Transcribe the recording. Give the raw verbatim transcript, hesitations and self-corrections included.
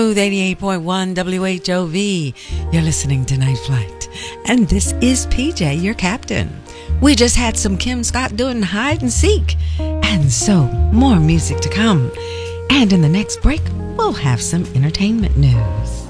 eighty-eight point one W H O V. You're listening to Night Flight. And this is P J, your captain. We just had some Kim Scott doing hide and seek. And so, more music to come. And in the next break, we'll have some entertainment news.